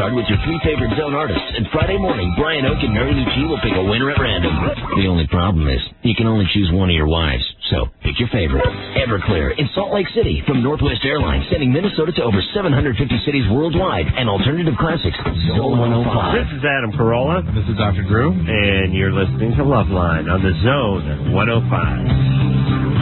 card with your 3 favorite Zone artists, and Friday morning, Brian Oak and Mary Lou G will pick a winner at random. The only problem is, you can only choose one of your wives, so pick your favorite. Everclear in Salt Lake City from Northwest Airlines, sending Minnesota to over 750 cities worldwide, and Alternative Classics, Zone 105. This is Adam Carolla. This is Dr. Drew. And you're listening to Loveline on the Zone 105.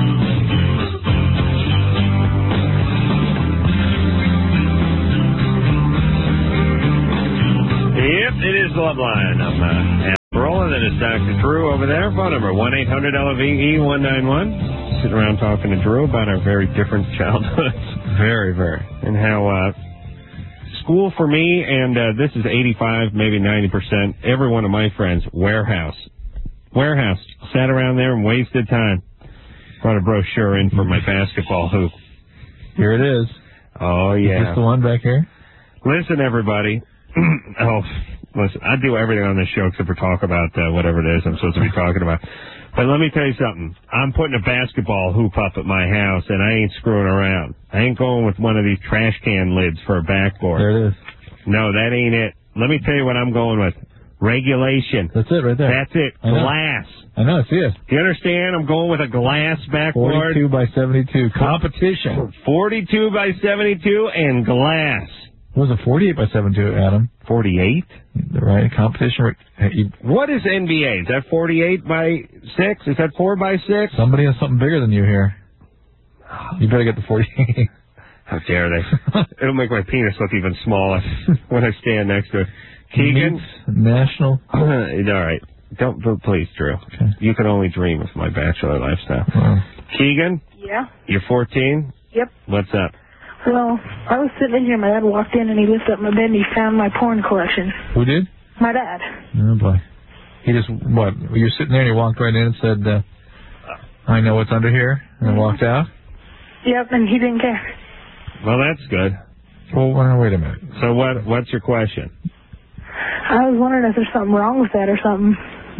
Yep, it is Loveline. I'm Adam Carolla. That is Dr. Drew over there. Phone number 1-800-LOVE-191. Sitting around talking to Drew about our very different childhoods. Very, very. And how school for me, and this is 85, maybe 90%, every one of my friends, warehouse. Sat around there and wasted time. Brought a brochure in for my basketball hoop. Here it is. Oh, yeah. Is this the one back here? Listen, everybody. Listen, I do everything on this show except for talk about whatever it is I'm supposed to be talking about. But let me tell you something. I'm putting a basketball hoop up at my house, and I ain't screwing around. I ain't going with one of these trash can lids for a backboard. There it is. No, that ain't it. Let me tell you what I'm going with. Regulation. That's it right there. That's it. Glass. I know, I see it. Do you understand? I'm going with a glass backboard. 42 by 72. Competition. 42 by 72 and glass. What was it, 48 by 72, Adam? 48? Right, competition. What is NBA? Is that 48 by 6? Is that 4 by 6? Somebody has something bigger than you here. You better get the 48. How dare they? It'll make my penis look even smaller when I stand next to it. Keegan? National. All right. Don't, please, Drew. Okay. You can only dream of my bachelor lifestyle. Keegan? Yeah? You're 14? Yep. What's up? Well, I was sitting in here. My dad walked in and he lifted up my bed and he found my porn collection. Who did? My dad. Oh, boy. He just, what? You were sitting there and he walked right in and said, I know what's under here, and then walked out? Yep, and he didn't care. Well, that's good. Well, wait a minute. So what's your question? I was wondering if there's something wrong with that or something.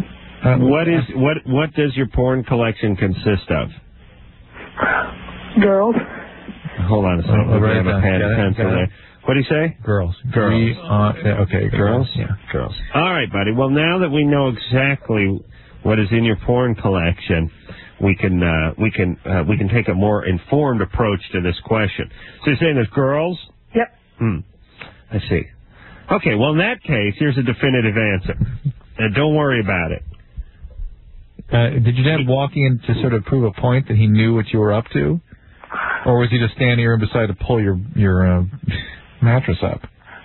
What does your porn collection consist of? Girls. Hold on a second. I'll write have a pen and pencil there. What do you say? Girls. Okay, girls. Yeah, girls. All right, buddy. Well, now that we know exactly what is in your porn collection, we can take a more informed approach to this question. So you're saying there's girls? Yep. I see. Okay. Well, in that case, here's a definitive answer. Don't worry about it. Did your dad walk in to sort of prove a point that he knew what you were up to? Or was he just standing here beside to pull your mattress up?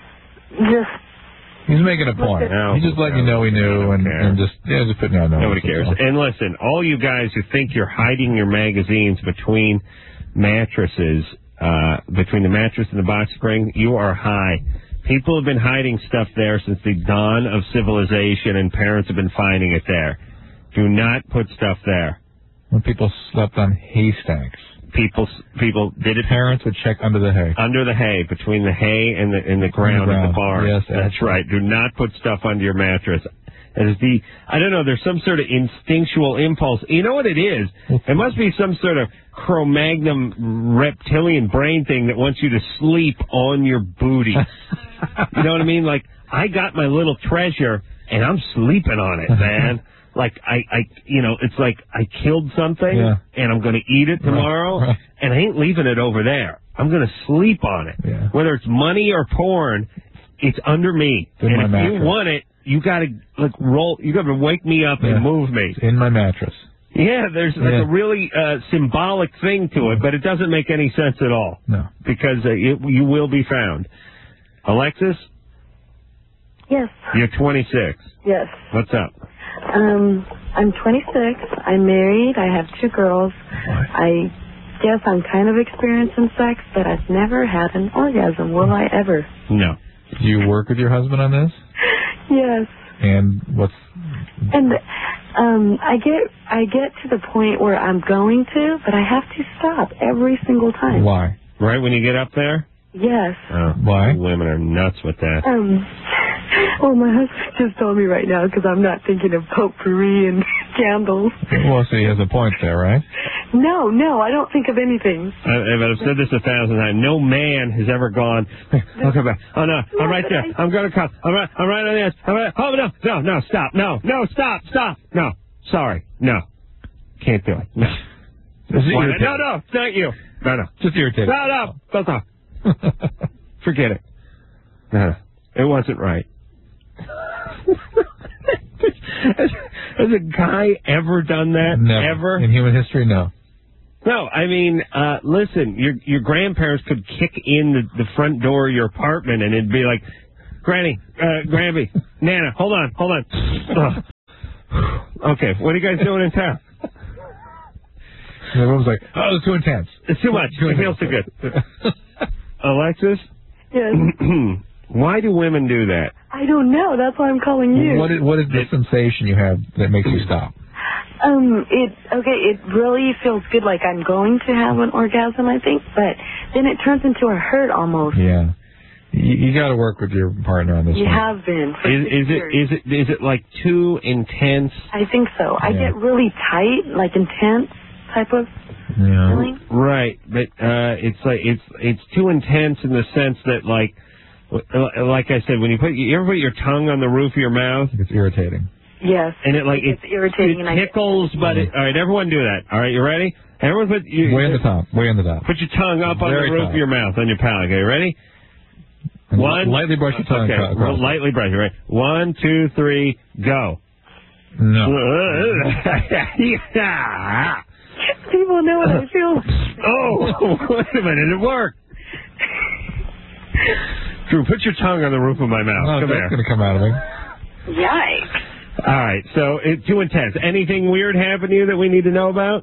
He's making a point. He's just letting you know he knew and just putting you on notice. Nobody cares. And listen, all you guys who think you're hiding your magazines between mattresses, between the mattress and the box spring, you are high. People have been hiding stuff there since the dawn of civilization, and parents have been finding it there. Do not put stuff there. When people slept on haystacks. People did it. Parents would check under the hay. Under the hay, between the hay and the ground of the barn. Yes, that's right. Do not put stuff under your mattress. And I don't know, there's some sort of instinctual impulse. You know what it is? It must be some sort of Cro-Magnon reptilian brain thing that wants you to sleep on your booty. You know what I mean? Like, I got my little treasure, and I'm sleeping on it, man. Like, it's like I killed something, and I'm going to eat it tomorrow, and I ain't leaving it over there. I'm going to sleep on it. Yeah. Whether it's money or porn, it's under me. In my mattress. You want it, you got to roll. You got to wake me up and move me. It's in my mattress. Yeah, there's a really symbolic thing to it, but it doesn't make any sense at all. No, because you will be found. Alexis? Yes. You're 26. Yes. What's up? I'm 26. I'm married. I have 2 girls. I guess I'm kind of experienced in sex, but I've never had an orgasm. Will I ever? No. Do you work with your husband on this? Yes. And what's... And I get to the point where I'm going to, but I have to stop every single time. Why? Right when you get up there? Yes. Oh, why? Women are nuts with that. Well, my husband just told me right now because I'm not thinking of potpourri and candles. Well, so he has a point there, right? No, I don't think of anything. I've said this 1,000 times. No man has ever gone, I'll come back. Oh, no, I'm right there. I'm going to come. I'm right on the edge. Oh, no, stop. No, stop. No, sorry. No, can't do it. No. No, it's not you. No. Just irritating. No, don't talk. Forget it. No, it wasn't right. Has a guy ever done that? Never. Ever? In human history, no. No, I mean, listen, your grandparents could kick in the front door of your apartment and it'd be like, Granny, Granby, Nana, hold on. Okay, what are you guys doing in town? And everyone's like, oh, it's too intense. It's too much. It feels too good. Alexis? Yes. Why do women do that? I don't know. That's why I'm calling you. What is the sensation you have that makes you stop? It really feels good, like I'm going to have an orgasm, I think, but then it turns into a hurt almost. Yeah. You got to work with your partner on this one. You have been. Is it like too intense? I think so. I get really tight, like intense type of feeling. Right, but it's too intense in the sense that like I said, when you ever put your tongue on the roof of your mouth, it's irritating. Yes. And it's irritating. It tickles, but all right, everyone do that. All right, you ready? Everyone way on the top. Put your tongue up on the roof of your mouth on your palate. Okay, you ready? And lightly brush your tongue. Okay, lightly brush it. Right. 1, 2, 3, go. No. People know what I feel. Oh, wait a minute, it worked. Drew, put your tongue on the roof of my mouth. No, come that's here. Going to come out of me. Yikes. All right, so it's too intense. Anything weird happen to you that we need to know about?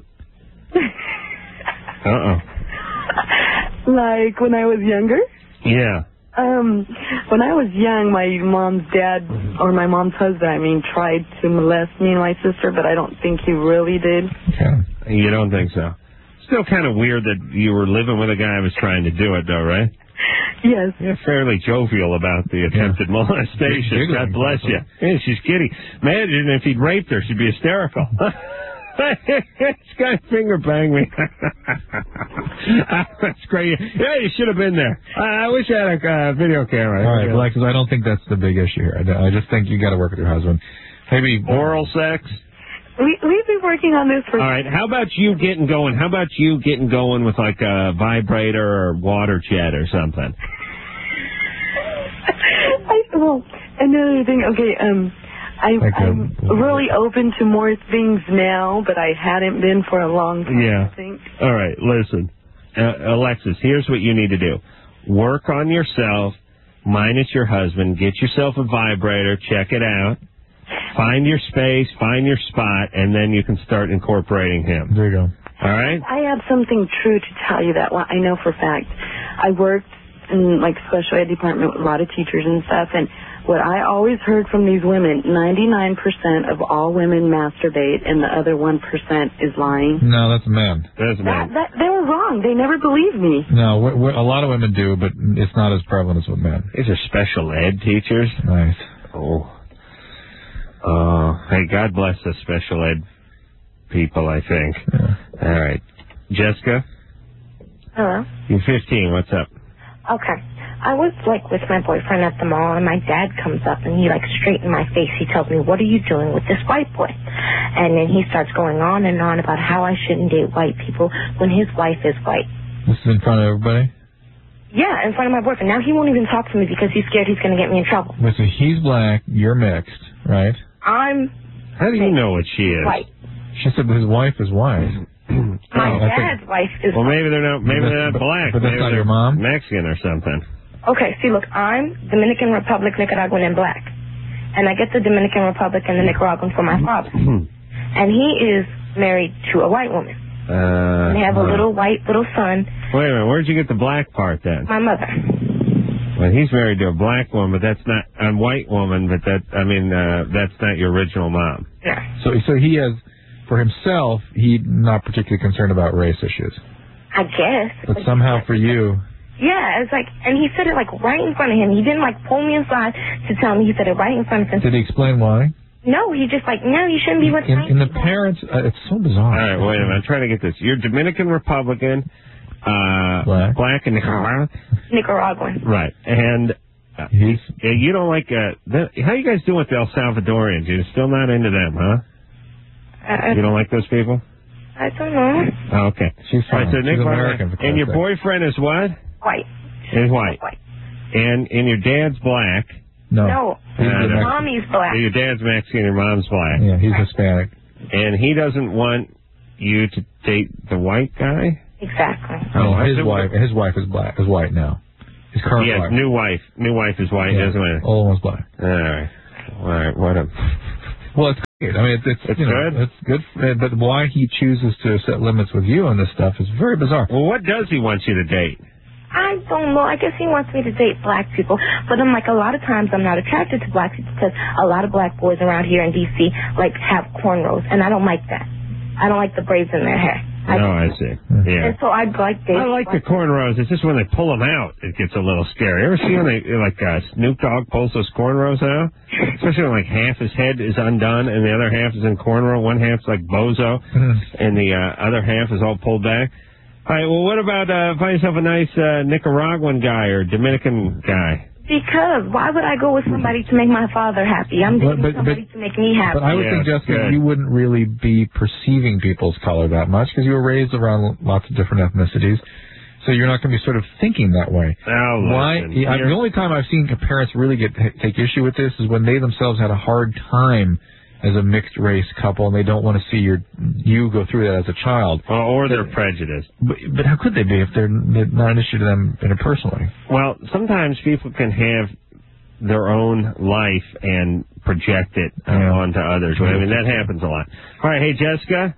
Like when I was younger? Yeah. When I was young, my mom's dad, or my mom's husband, tried to molest me and my sister, but I don't think he really did. Okay. You don't think so? Still kind of weird that you were living with a guy who was trying to do it, though, right? Yes. You're fairly jovial about the attempted molestation. God bless you. Yeah, she's kidding. Imagine if he'd raped her, she'd be hysterical. This guy finger banged me. That's great. Yeah, you should have been there. I wish I had a video camera. All right, Alexis, I don't think that's the big issue here. I just think you got to work with your husband. Maybe oral sex. We've been working on this for... All right, how about you getting going? How about you getting going with like a vibrator or water jet or something? Another thing, I'm really open to more things now, but I hadn't been for a long time, I think. All right, listen. Alexis, here's what you need to do. Work on yourself, minus your husband. Get yourself a vibrator. Check it out. Find your space, find your spot, and then you can start incorporating him. There you go. All right? I have something true to tell you that I know for a fact. I worked in special ed department with a lot of teachers and stuff, and what I always heard from these women, 99% of all women masturbate, and the other 1% is lying. No, that's a man. That's a man. They were wrong. They never believed me. No, a lot of women do, but it's not as prevalent as with men. These are special ed teachers. Nice. Hey, God bless the special ed people, I think. Yeah. All right. Jessica? Hello? You're 15. What's up? Okay. I was, with my boyfriend at the mall, and my dad comes up, and he, straight in my face, he tells me, what are you doing with this white boy? And then he starts going on and on about how I shouldn't date white people when his wife is white. This is in front of everybody? Yeah, in front of my boyfriend. Now he won't even talk to me because he's scared he's going to get me in trouble. Listen, he's black, you're mixed, right? I'm How do you know what she is? white. She said his wife is white. My dad's wife is Well, maybe they're not black. But that's maybe not your mom? Mexican or something. Okay, see, look, I'm Dominican Republic, Nicaraguan, and black. And I get the Dominican Republic and the Nicaraguan for my father. And he is married to a white woman. And they have a little son. Wait a minute, where'd you get the black part then? My mother. Well, he's married to a black woman, but that's not a white woman, but that's not your original mom. No. So he has, for himself, he's not particularly concerned about race issues. I guess. But somehow for you... Yeah, it's and he said it right in front of him. He didn't pull me aside to tell me. He said it right in front of him. Did he explain why? No, he's just like, no, you shouldn't be with me. And the parents, it's so bizarre. All right, wait a minute. I'm trying to get this. You're Dominican Republican, black and Nicaraguan. Right. And you don't like, how you guys doing with the El Salvadorians? You're still not into them, huh? You don't like those people? I don't know. Oh, okay. She's fine. Right, so She's American. And your boyfriend is what? White. Is white. White. And your dad's black. No. Mommy's black. So your dad's Mexican, your mom's black. Yeah, he's Hispanic. And he doesn't want you to date the white guy? Exactly. Oh, his wife is black. Is white now. His current wife. New wife is white, yeah. isn't it? Old one's black. All right. What a... Well, it's good. I mean, it's good. It's good. But why he chooses to set limits with you on this stuff is very bizarre. Well, what does he want you to date? I don't know. I guess he wants me to date black people. But I'm like, a lot of times I'm not attracted to black people because a lot of black boys around here in D.C. have cornrows, and I don't like that. I don't like the braids in their hair. I see. Yeah. And so I'd like dating. I like the cornrows. It's just when they pull them out, it gets a little scary. You ever see when Snoop Dogg pulls those cornrows out? Especially when half his head is undone and the other half is in cornrow. One half's like bozo, and the other half is all pulled back. All right, well, what about find yourself a nice Nicaraguan guy or Dominican guy? Because why would I go with somebody to make my father happy? I'm dating somebody to make me happy. But I would think, Jessica, you wouldn't really be perceiving people's color that much because you were raised around lots of different ethnicities. So you're not going to be sort of thinking that way. The only time I've seen parents really take issue with this is when they themselves had a hard time as a mixed race couple, and they don't want to see you go through that as a child. Or they're prejudiced. But how could they be if they're not an issue to them interpersonally? Well, sometimes people can have their own life and project it onto others. I mean, that happens a lot. All right, hey, Jessica.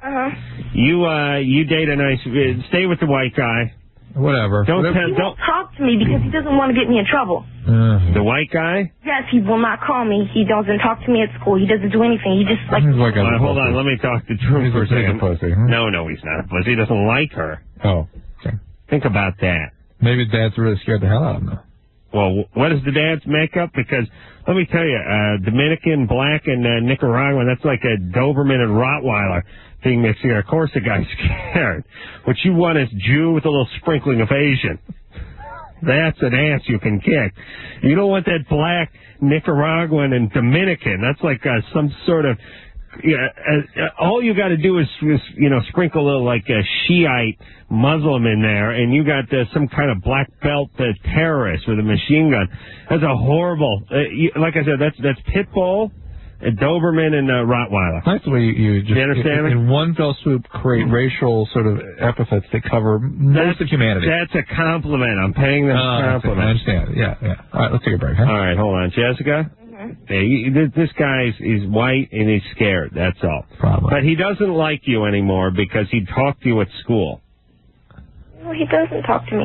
You date a nice... Stay with the white guy. Whatever. He won't talk to me because he doesn't want to get me in trouble. The white guy? Yes, he will not call me. He doesn't talk to me at school. He doesn't do anything. He just hold on, let me talk to Drew for a second. Pussy, No, he's not a pussy. He doesn't like her. Oh, okay. Think about that. Maybe Dad's really scared the hell out of him, though. Well, what is the dad's makeup? Because, let me tell you, Dominican, black, and Nicaraguan, that's like a Doberman and Rottweiler thing mixed together. Of course the guy's scared. What you want is Jew with a little sprinkling of Asian. That's an ass you can kick. You don't want that black Nicaraguan and Dominican. That's like some sort of... all you got to do is sprinkle a little like a Shiite Muslim in there, and you got some kind of black belt terrorist with a machine gun. That's a horrible. Like I said, that's Pitbull, Doberman, and Rottweiler. That's the way you just understand me? In one fell swoop create racial sort of epithets that cover most of humanity. That's a compliment. I'm paying them a compliment. I understand. Yeah. All right, let's take a break. Huh? All right, hold on, Jessica. This guy is white and he's scared. That's all. Probably. But he doesn't like you anymore because he talked to you at school. No, he doesn't talk to me.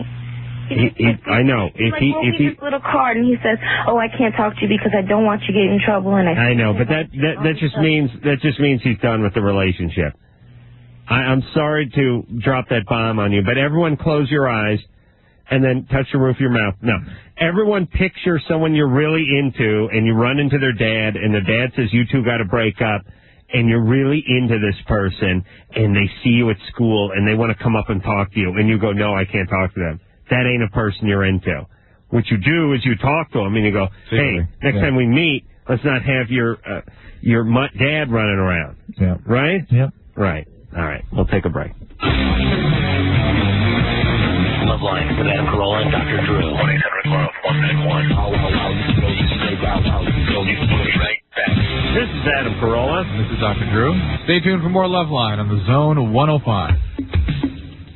I know. If he this little card and he says, "Oh, I can't talk to you because I don't want you to get in trouble," and I know, but that just means he's done with the relationship. I'm sorry to drop that bomb on you, but everyone close your eyes and then touch the roof of your mouth. No. Everyone picture someone you're really into, and you run into their dad, and the dad says, you two got to break up, and you're really into this person, and they see you at school, and they want to come up and talk to you, and you go, no, I can't talk to them. That ain't a person you're into. What you do is you talk to them, and you go, hey, next time we meet, let's not have your dad running around. Yeah. Right? Yep. Right. All right. We'll take a break. Loveline with Adam Carolla and Dr. Drew. 1-800-LOVE-191. This is Adam Carolla. This is Dr. Drew. Stay tuned for more Loveline on the Zone 105.